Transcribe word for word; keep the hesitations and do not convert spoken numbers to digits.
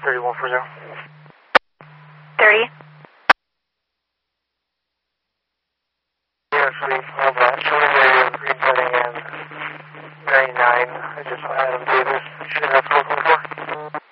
thirty-one four zero. thirty. Yeah, sweet. Hold on. Showing radio, green setting in ninety-nine. I just saw Adam Davis. Should have four four four.